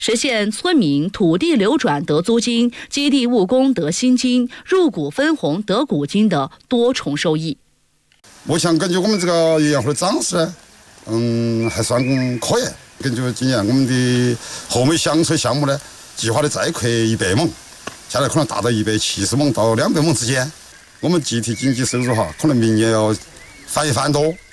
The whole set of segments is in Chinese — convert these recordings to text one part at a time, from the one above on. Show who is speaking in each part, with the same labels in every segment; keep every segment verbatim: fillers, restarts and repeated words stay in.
Speaker 1: 实现村民土地流转得租金、基地务工得薪金、入股分红得股金的多重收益。
Speaker 2: 我想根据我们这个园会的涨势呢，嗯，还算可以。根据今年我们的和美响水项目呢，计划的载客一百亩，将来可能达到一百七十亩到两百亩之间。我们集体经济收入哈，可能明年要翻一番多。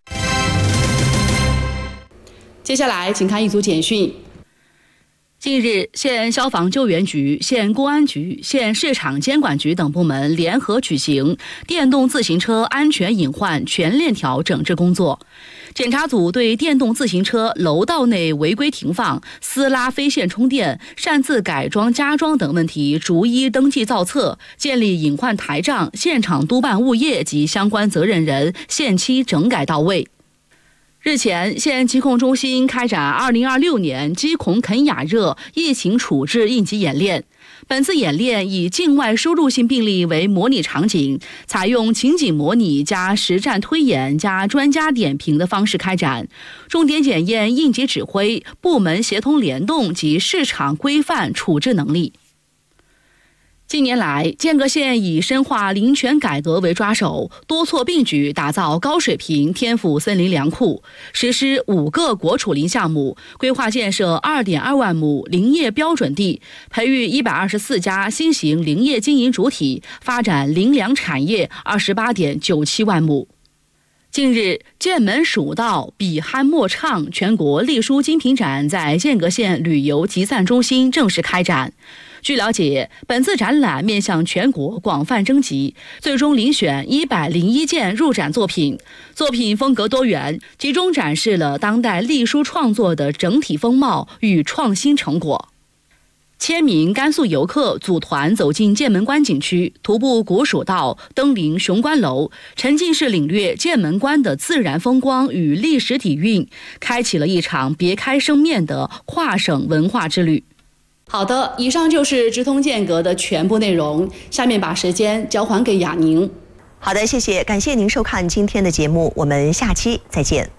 Speaker 3: 接下来，请看一组简讯。
Speaker 1: 近日，县消防救援局、县公安局、县市场监管局等部门联合举行电动自行车安全隐患全链条整治工作。检查组对电动自行车楼道内违规停放、私拉非线充电、擅自改装加装等问题逐一登记造册，建立隐患台账，现场督办物业及相关责任人限期整改到位。日前，县疾控中心开展二零二六年疾控肯雅热疫情处置应急演练。本次演练以境外输入性病例为模拟场景，采用情景模拟加实战推演加专家点评的方式开展，重点检验应急指挥、部门协同联动及市场规范处置能力。近年来，间隔县以深化林权改革为抓手，多措并举打造高水平天府森林粮库，实施五个国储林项目，规划建设 二点二万亩林业标准地，培育一百二十四家新型林业经营主体，发展林粮产业 二十八点九七万亩。近日，剑门蜀道彼酣莫畅全国隶书精品展在间隔县旅游集散中心正式开展。据了解，本次展览面向全国广泛征集，最终遴选一百零一件入展作品，作品风格多元，集中展示了当代隶书创作的整体风貌与创新成果。千名甘肃游客组团走进剑门关景区，徒步古蜀道，登临雄关楼，沉浸式领略剑门关的自然风光与历史底蕴，开启了一场别开生面的跨省文化之旅。
Speaker 3: 好的，以上就是直通间隔的全部内容，下面把时间交还给雅宁。
Speaker 4: 好的，谢谢，感谢您收看今天的节目，我们下期再见。